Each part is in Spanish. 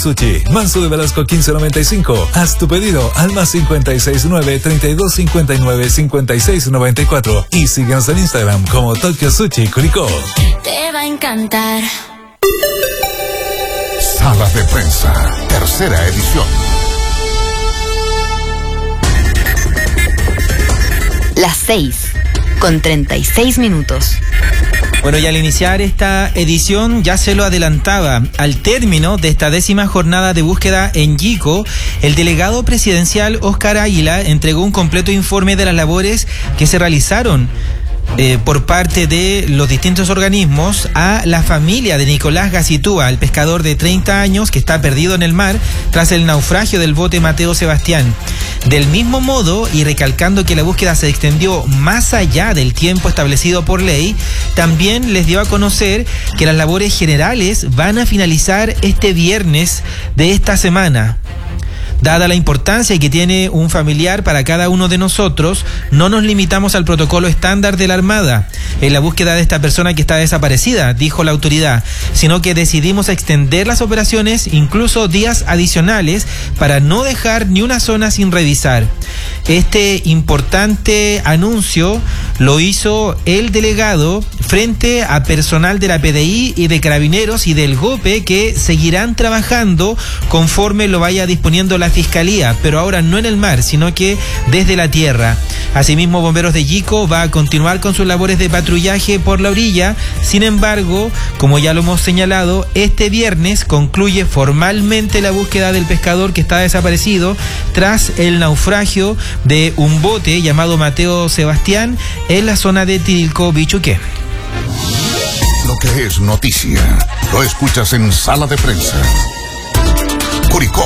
Sushi, Manso de Velasco 1595. Haz tu pedido al más 569-3259-5694 y síguenos en Instagram como Tokyo Sushi Curicó. Te va a encantar. Sala de Prensa, tercera edición. Las 6:36. Bueno, y al iniciar esta edición ya se lo adelantaba. Al término de esta 10ª jornada de búsqueda en Yico, el delegado presidencial Óscar Águila entregó un completo informe de las labores que se realizaron por parte de los distintos organismos a la familia de Nicolás Gacitúa, el pescador de 30 años que está perdido en el mar tras el naufragio del bote Mateo Sebastián. Del mismo modo, y recalcando que la búsqueda se extendió más allá del tiempo establecido por ley, también les dio a conocer que las labores generales van a finalizar este viernes de esta semana. Dada la importancia que tiene un familiar para cada uno de nosotros, no nos limitamos al protocolo estándar de la Armada en la búsqueda de esta persona que está desaparecida, dijo la autoridad, sino que decidimos extender las operaciones incluso días adicionales para no dejar ni una zona sin revisar. Este importante anuncio lo hizo el delegado frente a personal de la PDI y de Carabineros y del GOPE que seguirán trabajando conforme lo vaya disponiendo la Fiscalía, pero ahora no en el mar, sino que desde la tierra. Asimismo, Bomberos de Yico va a continuar con sus labores de patrullaje por la orilla. Sin embargo, como ya lo hemos señalado, este viernes concluye formalmente la búsqueda del pescador que está desaparecido tras el naufragio de un bote llamado Mateo Sebastián en la zona de Tirilco, Bichuqué. Lo que es noticia, lo escuchas en Sala de Prensa. Curicó.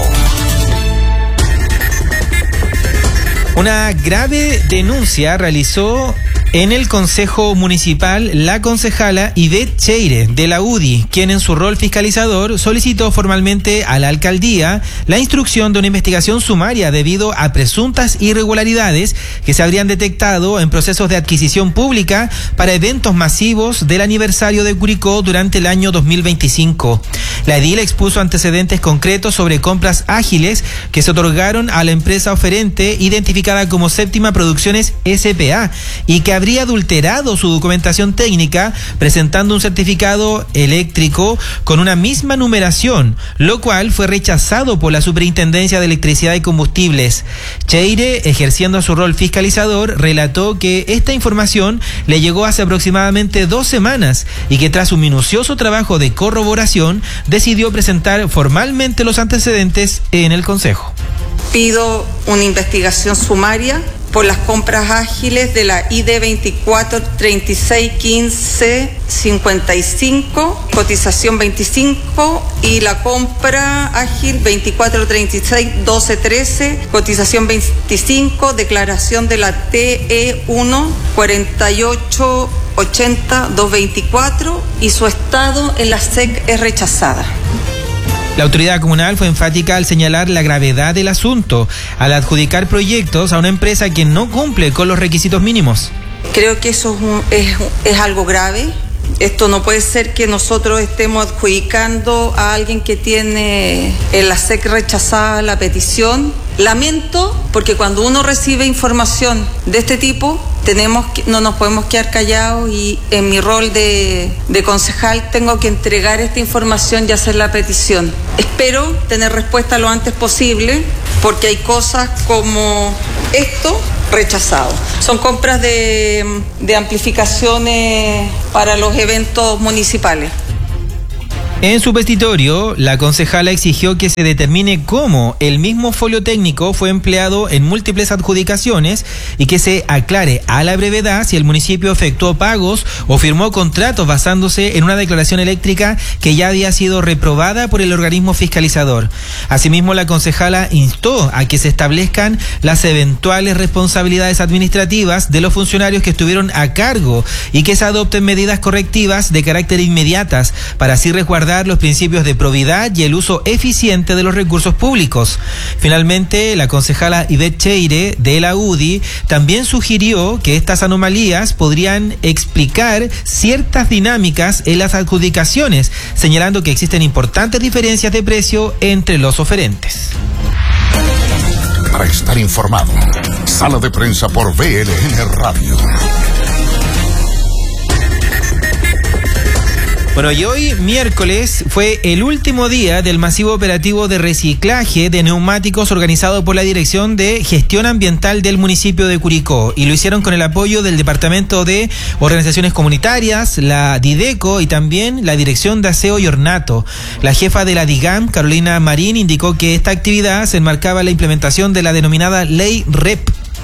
Una grave denuncia realizó en el Consejo Municipal la concejala Ivette Cheire de la UDI, quien en su rol fiscalizador solicitó formalmente a la alcaldía la instrucción de una investigación sumaria debido a presuntas irregularidades que se habrían detectado en procesos de adquisición pública para eventos masivos del aniversario de Curicó durante el año 2025. La edil expuso antecedentes concretos sobre compras ágiles que se otorgaron a la empresa oferente identificada como Séptima Producciones S.p.A. y que habría adulterado su documentación técnica presentando un certificado eléctrico con una misma numeración, lo cual fue rechazado por la Superintendencia de Electricidad y Combustibles. Cheire, ejerciendo su rol fiscalizador, relató que esta información le llegó hace aproximadamente 2 semanas y que tras un minucioso trabajo de corroboración decidió presentar formalmente los antecedentes en el Consejo. Pido una investigación sumaria por las compras ágiles de la ID 24361555, cotización 25, y la compra ágil 24361213, cotización 25, declaración de la TE1 4880-224 y su estado en la SEC es rechazada. La autoridad comunal fue enfática al señalar la gravedad del asunto, al adjudicar proyectos a una empresa que no cumple con los requisitos mínimos. Creo que eso es algo grave. Esto no puede ser que nosotros estemos adjudicando a alguien que tiene en la SEC rechazada la petición. Lamento, porque cuando uno recibe información de este tipo, no nos podemos quedar callados, y en mi rol de concejal tengo que entregar esta información y hacer la petición. Espero tener respuesta lo antes posible, porque hay cosas como esto rechazado. Son compras de amplificaciones para los eventos municipales. En su petitorio, la concejala exigió que se determine cómo el mismo folio técnico fue empleado en múltiples adjudicaciones y que se aclare a la brevedad si el municipio efectuó pagos o firmó contratos basándose en una declaración eléctrica que ya había sido reprobada por el organismo fiscalizador. Asimismo, la concejala instó a que se establezcan las eventuales responsabilidades administrativas de los funcionarios que estuvieron a cargo y que se adopten medidas correctivas de carácter inmediatas para así resguardar valorar los principios de probidad y el uso eficiente de los recursos públicos. Finalmente, la concejala Ivette Cheire de la UDI también sugirió que estas anomalías podrían explicar ciertas dinámicas en las adjudicaciones, señalando que existen importantes diferencias de precio entre los oferentes. Para estar informado, Sala de Prensa por BLN Radio. Bueno, y hoy, miércoles, fue el último día del masivo operativo de reciclaje de neumáticos organizado por la Dirección de Gestión Ambiental del municipio de Curicó. Y lo hicieron con el apoyo del Departamento de Organizaciones Comunitarias, la Dideco y también la Dirección de Aseo y Ornato. La jefa de la DIGAM, Carolina Marín, indicó que esta actividad se enmarcaba en la implementación de la denominada Ley REP.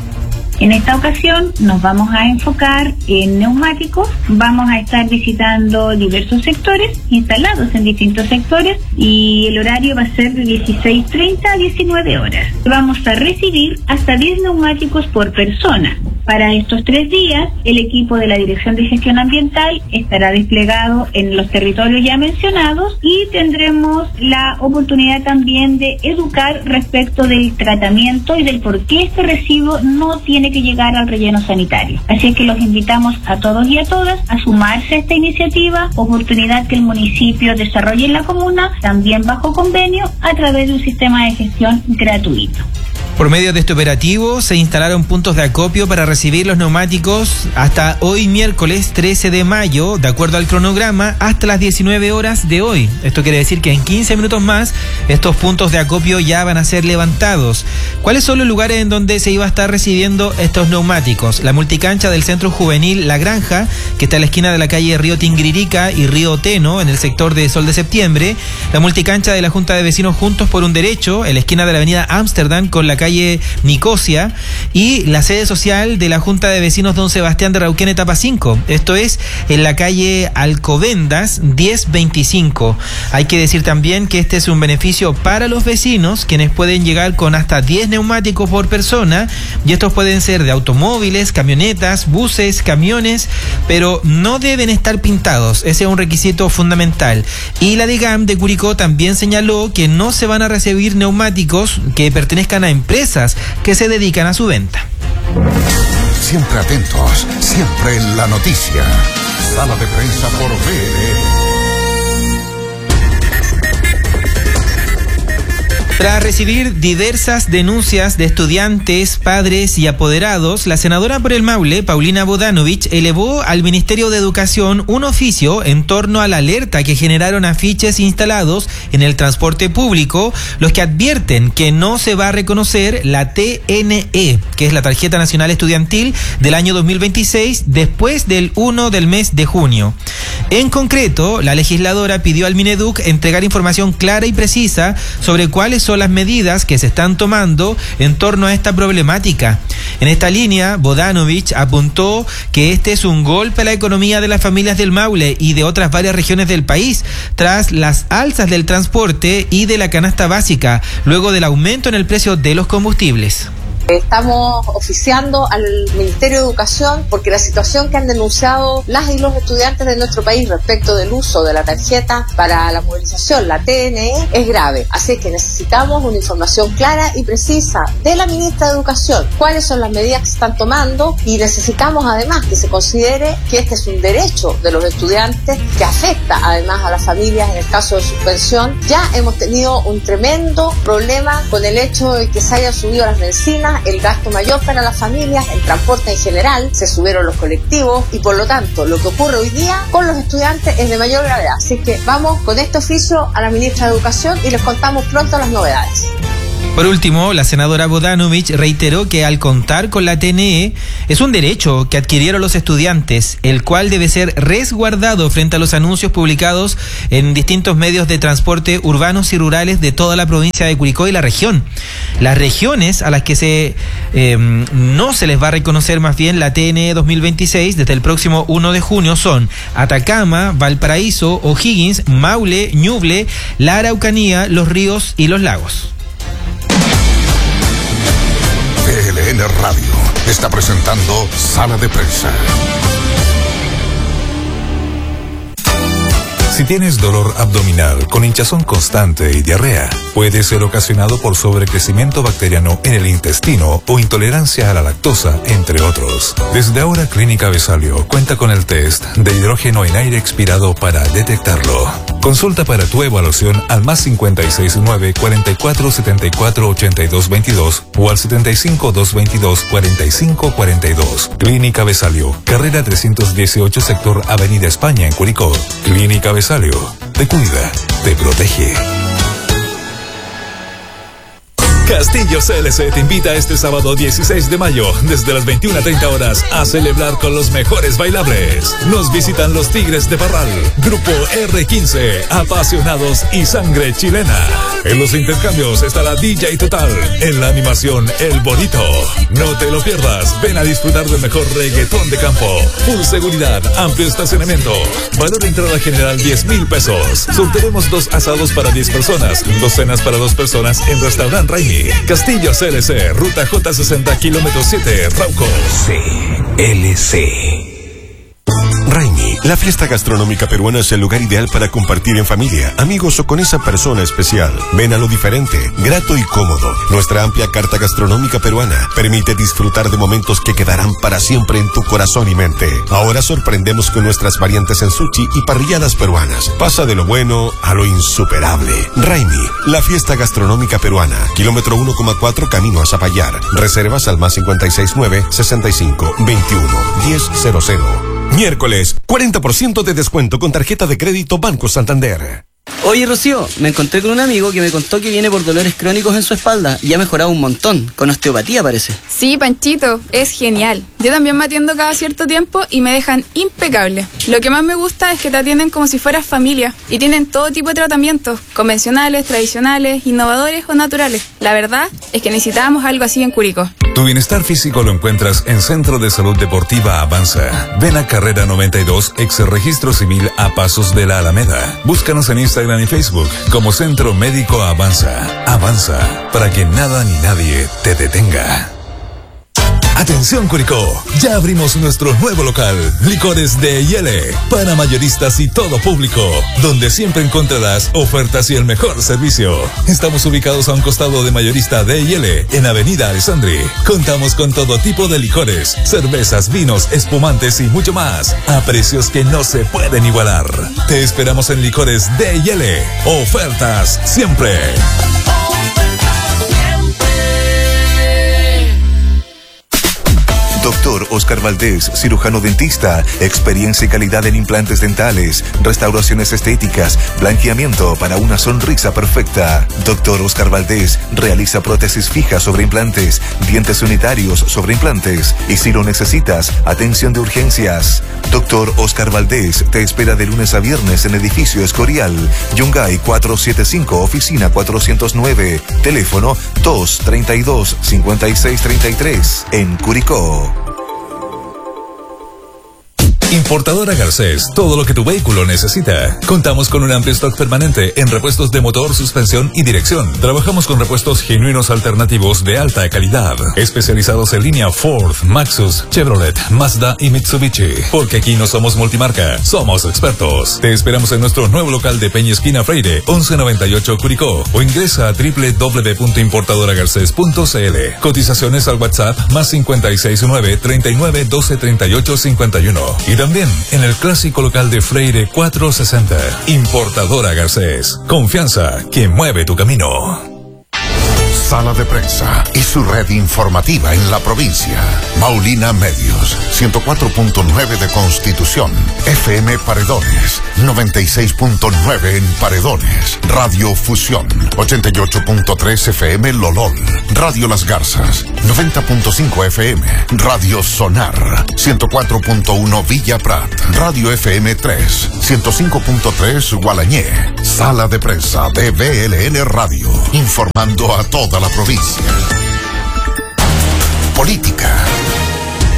En esta ocasión nos vamos a enfocar en neumáticos, vamos a estar visitando diversos sectores, instalados en distintos sectores, y el horario va a ser de 16:30 a 19 horas. Vamos a recibir hasta 10 neumáticos por persona. Para estos 3 días, el equipo de la Dirección de Gestión Ambiental estará desplegado en los territorios ya mencionados y tendremos la oportunidad también de educar respecto del tratamiento y del por qué este residuo no tiene que llegar al relleno sanitario. Así es que los invitamos a todos y a todas a sumarse a esta iniciativa, oportunidad que el municipio desarrolle en la comuna, también bajo convenio, a través de un sistema de gestión gratuito. Por medio de este operativo se instalaron puntos de acopio para recibir los neumáticos hasta hoy miércoles 13 de mayo, de acuerdo al cronograma, hasta las 19 horas de hoy. Esto quiere decir que en 15 minutos más estos puntos de acopio ya van a ser levantados. ¿Cuáles son los lugares en donde se iba a estar recibiendo estos neumáticos? La multicancha del Centro Juvenil La Granja, que está a la esquina de la calle Río Tinguiririca y Río Teno, en el sector de Sol de Septiembre. La multicancha de la Junta de Vecinos Juntos por un Derecho, en la esquina de la avenida Ámsterdam con la calle Nicosia, y la sede social de la Junta de Vecinos Don Sebastián de Rauquén, etapa 5. Esto es en la calle Alcobendas 1025. Hay que decir también que este es un beneficio para los vecinos, quienes pueden llegar con hasta 10 neumáticos por persona, y estos pueden ser de automóviles, camionetas, buses, camiones, pero no deben estar pintados. Ese es un requisito fundamental. Y la DIGAM de Curicó también señaló que no se van a recibir neumáticos que pertenezcan a empresas que se dedican a su venta. Siempre atentos, siempre en la noticia. Sala de Prensa por BLN. Tras recibir diversas denuncias de estudiantes, padres y apoderados, la senadora por el Maule, Paulina Bodanovich, elevó al Ministerio de Educación un oficio en torno a la alerta que generaron afiches instalados en el transporte público, los que advierten que no se va a reconocer la TNE, que es la Tarjeta Nacional Estudiantil del año 2026, después del 1 del mes de junio. En concreto, la legisladora pidió al Mineduc entregar información clara y precisa sobre cuáles son las medidas que se están tomando en torno a esta problemática. En esta línea, Bodanovich apuntó que este es un golpe a la economía de las familias del Maule y de otras varias regiones del país, tras las alzas del transporte y de la canasta básica, luego del aumento en el precio de los combustibles. Estamos oficiando al Ministerio de Educación porque la situación que han denunciado las y los estudiantes de nuestro país respecto del uso de la tarjeta para la movilización, la TNE, es grave. Así que necesitamos una información clara y precisa de la ministra de Educación, cuáles son las medidas que se están tomando, y necesitamos además que se considere que este es un derecho de los estudiantes que afecta además a las familias en el caso de suspensión. Ya hemos tenido un tremendo problema con el hecho de que se hayan subido las bencinas, el gasto mayor para las familias, el transporte en general, se subieron los colectivos y por lo tanto lo que ocurre hoy día con los estudiantes es de mayor gravedad. Así que vamos con este oficio a la ministra de Educación y les contamos pronto las novedades. Por último, la senadora Bodanovich reiteró que al contar con la TNE es un derecho que adquirieron los estudiantes, el cual debe ser resguardado frente a los anuncios publicados en distintos medios de transporte urbanos y rurales de toda la provincia de Curicó y la región. Las regiones a las que no se les va a reconocer más bien la TNE 2026 desde el próximo 1 de junio son Atacama, Valparaíso, O'Higgins, Maule, Ñuble, la Araucanía, Los Ríos y Los Lagos. BLN Radio está presentando Sala de Prensa. Si tienes dolor abdominal con hinchazón constante y diarrea, puede ser ocasionado por sobrecrecimiento bacteriano en el intestino o intolerancia a la lactosa, entre otros. Desde ahora, Clínica Besalio cuenta con el test de hidrógeno en aire expirado para detectarlo. Consulta para tu evaluación al +569 44 74 82 22 o al 75 222 45 42. Clínica Besalio, carrera 318, sector Avenida España, en Curicó. Clínica Besalio, te cuida, te protege. Castillo CLC te invita este sábado 16 de mayo desde las 21:30 horas a celebrar con los mejores bailables. Nos visitan los Tigres de Parral, Grupo R15, Apasionados y Sangre Chilena. En los intercambios estará DJ Total, en la animación El Bonito. No te lo pierdas, ven a disfrutar del mejor reggaetón de campo. Full seguridad, amplio estacionamiento. Valor de entrada general 10,000 pesos. Sortearemos 2 asados para 10 personas, 2 cenas para 2 personas en Restaurant Raimi. Castillo CLC, ruta J60, kilómetro 7, Rauco. CLC. Raimi, la fiesta gastronómica peruana es el lugar ideal para compartir en familia, amigos o con esa persona especial. Ven a lo diferente, grato y cómodo. Nuestra amplia carta gastronómica peruana permite disfrutar de momentos que quedarán para siempre en tu corazón y mente. Ahora sorprendemos con nuestras variantes en sushi y parrilladas peruanas. Pasa de lo bueno a lo insuperable. Raimi, la fiesta gastronómica peruana. Kilómetro 1,4 camino a Zapallar. Reservas al +569 65 21 1000. Miércoles, 40% de descuento con tarjeta de crédito Banco Santander. Oye, Rocío, me encontré con un amigo que me contó que viene por dolores crónicos en su espalda y ha mejorado un montón, con osteopatía parece. Sí, Panchito, es genial. Yo también me atiendo cada cierto tiempo y me dejan impecable. Lo que más me gusta es que te atienden como si fueras familia y tienen todo tipo de tratamientos, convencionales, tradicionales, innovadores o naturales. La verdad es que necesitábamos algo así en Curicó. Tu bienestar físico lo encuentras en Centro de Salud Deportiva Avanza. Ven a Carrera 92, ex Registro Civil, a pasos de la Alameda. Búscanos en Instagram y Facebook como Centro Médico Avanza. Avanza, para que nada ni nadie te detenga. Atención Curicó, ya abrimos nuestro nuevo local, Licores de Yele, para mayoristas y todo público, donde siempre encontrarás ofertas y el mejor servicio. Estamos ubicados a un costado de Mayorista de Yele, en Avenida Alessandri. Contamos con todo tipo de licores, cervezas, vinos, espumantes y mucho más, a precios que no se pueden igualar. Te esperamos en Licores de Yele, ofertas siempre. Doctor Oscar Valdés, cirujano dentista, experiencia y calidad en implantes dentales, restauraciones estéticas, blanqueamiento para una sonrisa perfecta. Doctor Oscar Valdés realiza prótesis fijas sobre implantes, dientes unitarios sobre implantes y si lo necesitas, atención de urgencias. Doctor Oscar Valdés te espera de lunes a viernes en edificio Escorial, Yungay 475, oficina 409, teléfono 232-5633, en Curicó. Importadora Garcés, todo lo que tu vehículo necesita. Contamos con un amplio stock permanente en repuestos de motor, suspensión y dirección. Trabajamos con repuestos genuinos alternativos de alta calidad, especializados en línea Ford, Maxus, Chevrolet, Mazda y Mitsubishi. Porque aquí no somos multimarca, somos expertos. Te esperamos en nuestro nuevo local de Peña Esquina Freire, 1198 Curicó, o ingresa a www.importadoragarces.cl. Cotizaciones al WhatsApp +569 39 12 38 51. Y también en el clásico local de Freire 460. Importadora Garcés. Confianza que mueve tu camino. Sala de Prensa y su red informativa en la provincia. Maulina Medios, 104.9 de Constitución. FM Paredones, 96.9 en Paredones. Radio Fusión, 88.3 FM Lolol. Radio Las Garzas, 90.5 FM. Radio Sonar, 104.1 Villa Prat. Radio FM 3, 105.3 Gualañé. Sala de Prensa de BLN Radio, informando a toda la provincia. Política.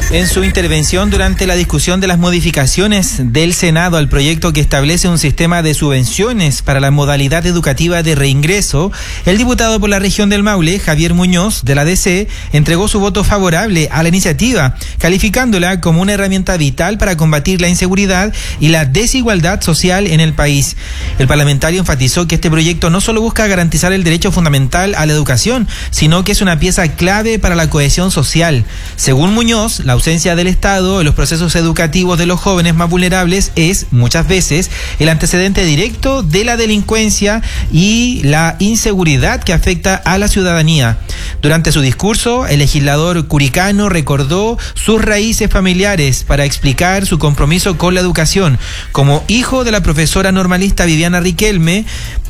En su intervención durante la discusión de las modificaciones del Senado al proyecto que establece un sistema de subvenciones para la modalidad educativa de reingreso, el diputado por la región del Maule, Javier Muñoz, de la DC, entregó su voto favorable a la iniciativa, calificándola como una herramienta vital para combatir la inseguridad y la desigualdad social en el país. El parlamentario enfatizó que este proyecto no solo busca garantizar el derecho fundamental a la educación, sino que es una pieza clave para la cohesión social. Según Muñoz, la ausencia del Estado en los procesos educativos de los jóvenes más vulnerables es, muchas veces, el antecedente directo de la delincuencia y la inseguridad que afecta a la ciudadanía. Durante su discurso, el legislador curicano recordó sus raíces familiares para explicar su compromiso con la educación. Como hijo de la profesora normalista Viviana Riquelme,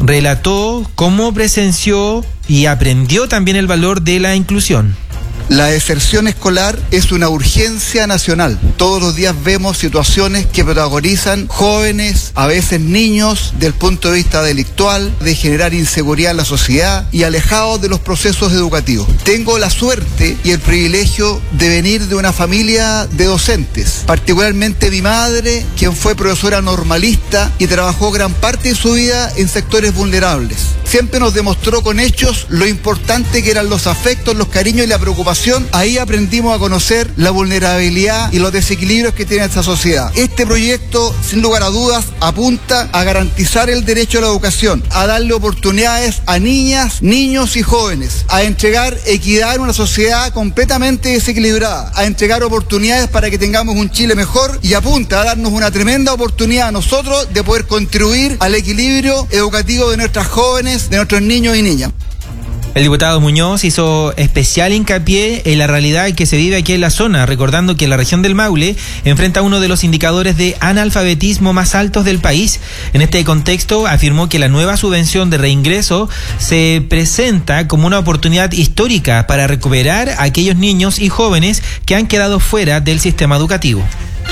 relató cómo presenció y aprendió también el valor de la inclusión. La deserción escolar es una urgencia nacional. Todos los días vemos situaciones que protagonizan jóvenes, a veces niños, del punto de vista delictual, de generar inseguridad en la sociedad y alejados de los procesos educativos. Tengo la suerte y el privilegio de venir de una familia de docentes, particularmente mi madre, quien fue profesora normalista y trabajó gran parte de su vida en sectores vulnerables. Siempre nos demostró con hechos lo importante que eran los afectos, los cariños y la preocupación. Ahí aprendimos a conocer la vulnerabilidad y los desequilibrios que tiene esta sociedad. Este proyecto, sin lugar a dudas, apunta a garantizar el derecho a la educación, a darle oportunidades a niñas, niños y jóvenes, a entregar equidad en una sociedad completamente desequilibrada, a entregar oportunidades para que tengamos un Chile mejor y apunta a darnos una tremenda oportunidad a nosotros de poder contribuir al equilibrio educativo de nuestras jóvenes, de nuestros niños y niñas. El diputado Muñoz hizo especial hincapié en la realidad que se vive aquí en la zona, recordando que la región del Maule enfrenta uno de los indicadores de analfabetismo más altos del país. En este contexto, afirmó que la nueva subvención de reingreso se presenta como una oportunidad histórica para recuperar a aquellos niños y jóvenes que han quedado fuera del sistema educativo.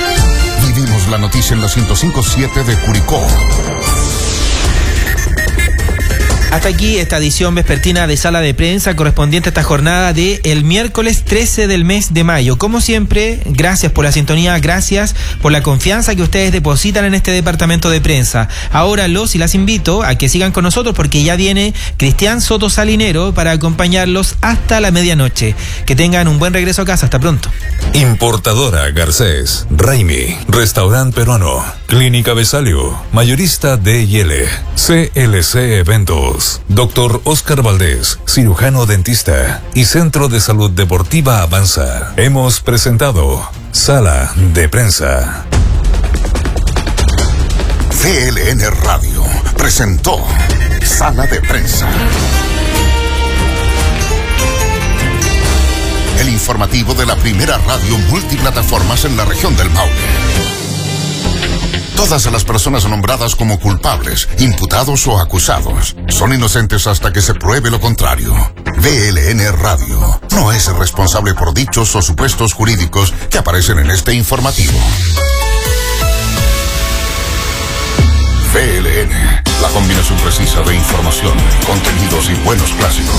Vivimos la noticia en la 105.7 de Curicó. Hasta aquí esta edición vespertina de Sala de Prensa correspondiente a esta jornada de el miércoles 13 del mes de mayo. Como siempre, gracias por la sintonía, gracias por la confianza que ustedes depositan en este departamento de prensa. Ahora los y las invito a que sigan con nosotros porque ya viene Cristian Soto Salinero para acompañarlos hasta la medianoche. Que tengan un buen regreso a casa. Hasta pronto. Importadora Garcés, Raimi, Restaurante Peruano, Clínica Besalio, Mayorista D&L, CLC Eventos, Dr. Oscar Valdés, cirujano dentista y Centro de Salud Deportiva Avanza. Hemos presentado Sala de Prensa. CLN Radio presentó Sala de Prensa. El informativo de la primera radio multiplataformas en la región del Maule. Todas las personas nombradas como culpables, imputados o acusados son inocentes hasta que se pruebe lo contrario. VLN Radio no es responsable por dichos o supuestos jurídicos que aparecen en este informativo. VLN, la combinación precisa de información, contenidos y buenos clásicos.